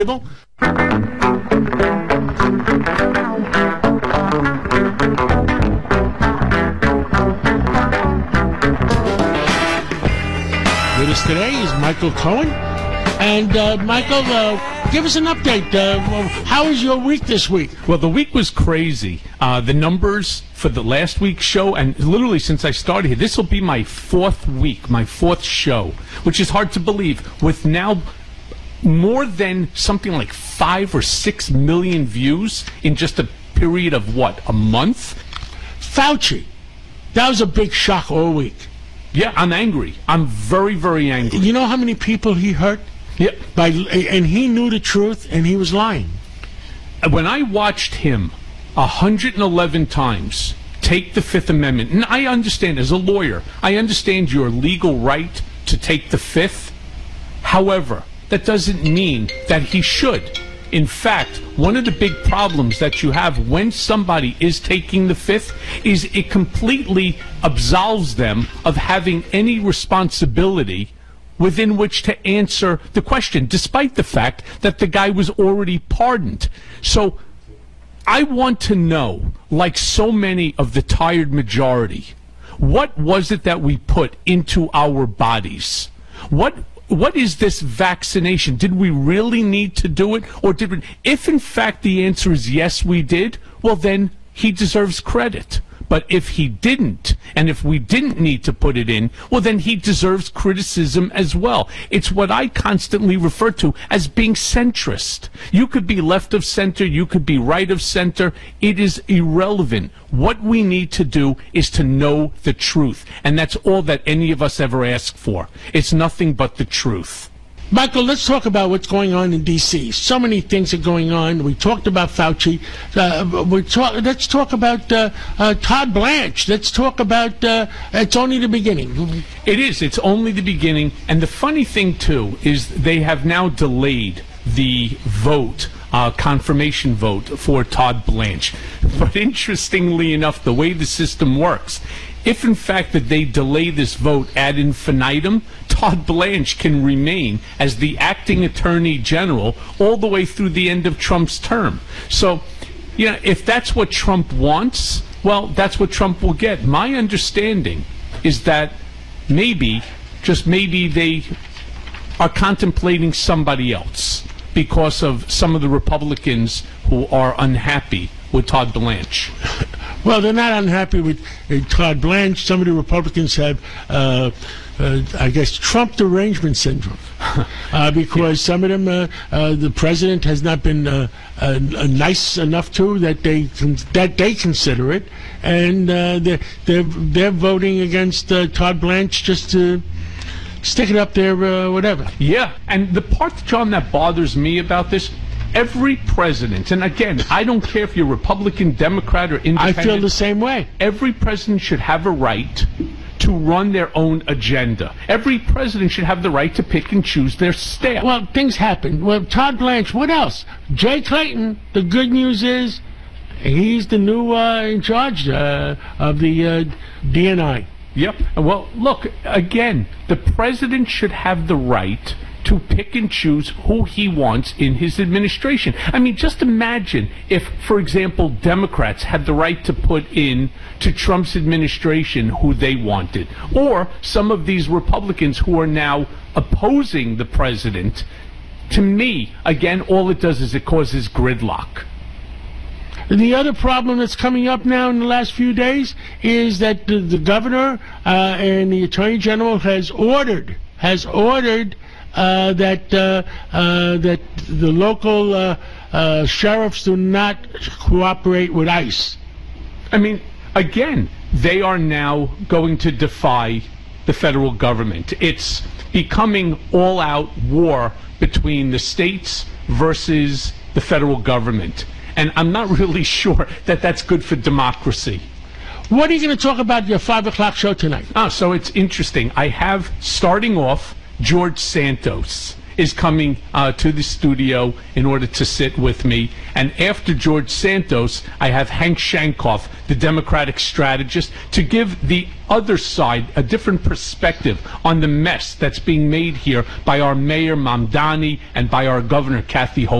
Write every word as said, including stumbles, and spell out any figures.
With us today is Michael Cohen. And, uh, Michael, uh, give us an update. Uh, how was your week this week? Well, the week was crazy. Uh, the numbers for the last week's show, and literally since I started here, this will be my fourth week, my fourth show, which is hard to believe, with now more than something like five or six million views in just a period of, what, a month? Fauci. That was a big shock all week. Yeah, I'm angry. I'm very, very angry. You know how many people he hurt? Yep. By, and he knew the truth, and he was lying. When I watched him one hundred eleven times take the Fifth Amendment, and I understand, as a lawyer, I understand your legal right to take the Fifth. However, that doesn't mean that he should. In fact, one of the big problems that you have when somebody is taking the Fifth is it completely absolves them of having any responsibility within which to answer the question, despite the fact that the guy was already pardoned. So I want to know, like so many of the tired majority, what was it that we put into our bodies? What What is this vaccination? Did we really need to do it? Or did we? If, in fact, the answer is yes, we did, well, then he deserves credit. But if he didn't, and if we didn't need to put it in, well, then he deserves criticism as well. It's what I constantly refer to as being centrist. You could be left of center, you could be right of center. It is irrelevant. What we need to do is to know the truth. And that's all that any of us ever ask for. It's nothing but the truth. Michael, let's talk about what's going on in D C So many things are going on. We talked about Fauci. Uh, we talk, let's talk about uh, uh, Todd Blanche. Let's talk about, uh, it's only the beginning. It is. It's only the beginning. And the funny thing, too, is they have now delayed the vote, uh, confirmation vote for Todd Blanche. But interestingly enough, the way the system works, if in fact that they delay this vote ad infinitum, Todd Blanche can remain as the acting attorney general all the way through the end of Trump's term. So, you know, if that's what Trump wants, well, that's what Trump will get. My understanding is that maybe, just maybe, they are contemplating somebody else because of some of the Republicans who are unhappy with Todd Blanche. Well, they're not unhappy with uh, Todd Blanche. Some of the Republicans have, uh, uh, I guess, Trump derangement syndrome, uh, because some of them, uh, uh, the president has not been uh, uh, nice enough to that they that they consider it, and uh, they're they're they're voting against uh, Todd Blanche just to stick it up there, uh, whatever. Yeah, and the part, John, that bothers me about this. Every president, and again, I don't care if you're Republican, Democrat, or Independent. I feel the same way. Every president should have a right to run their own agenda. Every president should have the right to pick and choose their staff. Well, things happen. Well, Todd Blanche, what else? Jay Clayton, the good news is he's the new uh, in charge uh, of the uh, D N I. Yep. Well, look, again, the president should have the right to pick and choose who he wants in his administration. I mean, just imagine if, for example, Democrats had the right to put in to Trump's administration who they wanted, or some of these Republicans who are now opposing the president. To me, again, all it does is it causes gridlock. The other problem that's coming up now in the last few days is that the, the governor uh, and the attorney general has ordered has ordered uh, that uh, uh, that the local uh, uh, sheriffs do not cooperate with ICE. I mean, again, they are now going to defy the federal government. It's becoming all-out war between the states versus the federal government. And I'm not really sure that that's good for democracy. What are you going to talk about at your five o'clock show tonight? Ah, so it's interesting. I have, starting off, George Santos. is coming uh, to the studio in order to sit with me. And after George Santos, I have Hank Shankoff, the Democratic strategist, to give the other side a different perspective on the mess that's being made here by our Mayor Mamdani and by our Governor Kathy Hochul.